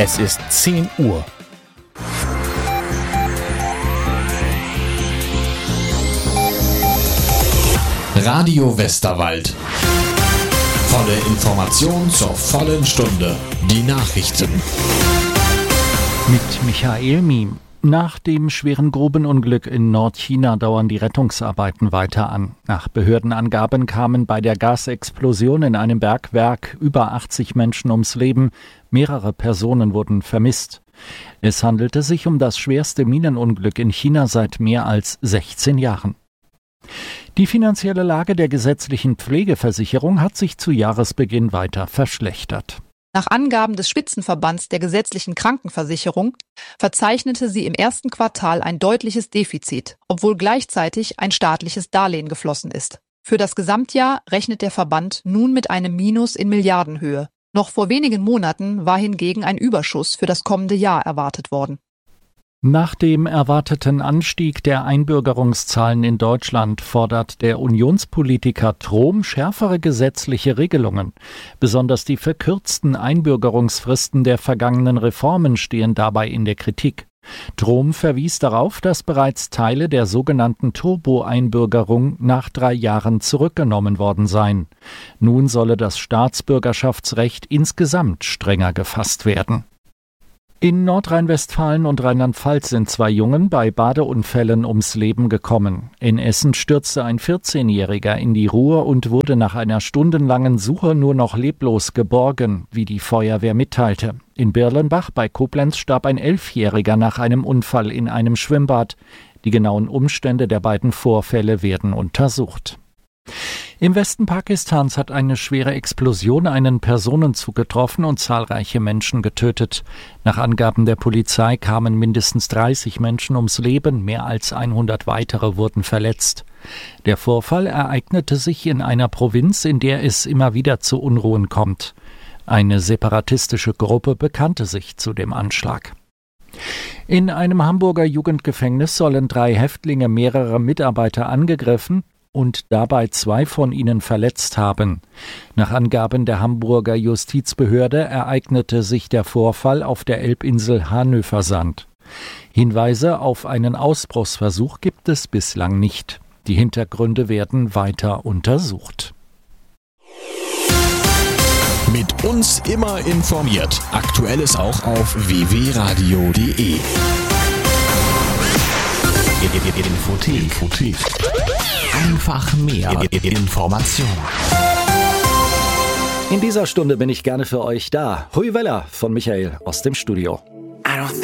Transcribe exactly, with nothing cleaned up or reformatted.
Es ist zehn Uhr. Radio Westerwald. Volle Information zur vollen Stunde. Die Nachrichten. Mit Michael Miem. Nach dem schweren Grubenunglück in Nordchina dauern die Rettungsarbeiten weiter an. Nach Behördenangaben kamen bei der Gasexplosion in einem Bergwerk über achtzig Menschen ums Leben. Mehrere Personen wurden vermisst. Es handelte sich um das schwerste Minenunglück in China seit mehr als sechzehn Jahren. Die finanzielle Lage der gesetzlichen Pflegeversicherung hat sich zu Jahresbeginn weiter verschlechtert. Nach Angaben des Spitzenverbands der gesetzlichen Krankenversicherung verzeichnete sie im ersten Quartal ein deutliches Defizit, obwohl gleichzeitig ein staatliches Darlehen geflossen ist. Für das Gesamtjahr rechnet der Verband nun mit einem Minus in Milliardenhöhe. Noch vor wenigen Monaten war hingegen ein Überschuss für das kommende Jahr erwartet worden. Nach dem erwarteten Anstieg der Einbürgerungszahlen in Deutschland fordert der Unionspolitiker Trom schärfere gesetzliche Regelungen. Besonders die verkürzten Einbürgerungsfristen der vergangenen Reformen stehen dabei in der Kritik. Trom verwies darauf, dass bereits Teile der sogenannten Turbo-Einbürgerung nach drei Jahren zurückgenommen worden seien. Nun solle das Staatsbürgerschaftsrecht insgesamt strenger gefasst werden. In Nordrhein-Westfalen und Rheinland-Pfalz sind zwei Jungen bei Badeunfällen ums Leben gekommen. In Essen stürzte ein vierzehnjähriger in die Ruhr und wurde nach einer stundenlangen Suche nur noch leblos geborgen, wie die Feuerwehr mitteilte. In Birlenbach bei Koblenz starb ein Elfjähriger nach einem Unfall in einem Schwimmbad. Die genauen Umstände der beiden Vorfälle werden untersucht. Im Westen Pakistans hat eine schwere Explosion einen Personenzug getroffen und zahlreiche Menschen getötet. Nach Angaben der Polizei kamen mindestens dreißig Menschen ums Leben, mehr als hundert weitere wurden verletzt. Der Vorfall ereignete sich in einer Provinz, in der es immer wieder zu Unruhen kommt. Eine separatistische Gruppe bekannte sich zu dem Anschlag. In einem Hamburger Jugendgefängnis sollen drei Häftlinge mehrere Mitarbeiter angegriffen und dabei zwei von ihnen verletzt haben. Nach Angaben der Hamburger Justizbehörde ereignete sich der Vorfall auf der Elbinsel Hanöversand. Hinweise auf einen Ausbruchsversuch gibt es bislang nicht. Die Hintergründe werden weiter untersucht. Mit uns immer informiert. Aktuelles auch auf w w radio punkt d e. Infothek. Infothek. Einfach mehr Information. In dieser Stunde bin ich gerne für euch da. Hui Wella von Michael aus dem Studio.